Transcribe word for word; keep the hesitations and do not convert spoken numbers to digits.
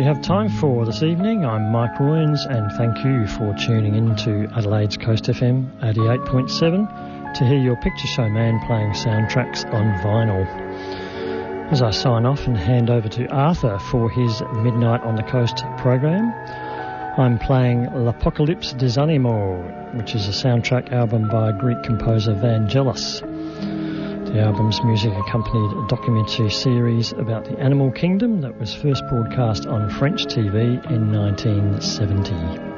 we have time for this evening. I'm Mike Royans, and thank you for tuning in to Adelaide's Coast F M eighty-eight point seven to hear your Picture Show man playing soundtracks on vinyl. As I sign off and hand over to Arthur for his Midnight on the Coast program, I'm playing L'Apocalypse des Animaux, which is a soundtrack album by Greek composer Vangelis. The album's music accompanied a documentary series about the animal kingdom that was first broadcast on French T V in nineteen seventy.